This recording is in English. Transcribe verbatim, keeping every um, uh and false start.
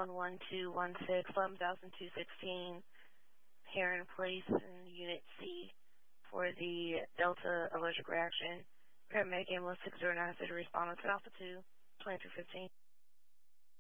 one one two one six, eleven thousand two sixteen, Heron Place in Unit C for the Delta allergic reaction. Paramedic ambulance six zero nine zero responded to Alpha two, twenty-two fifteen.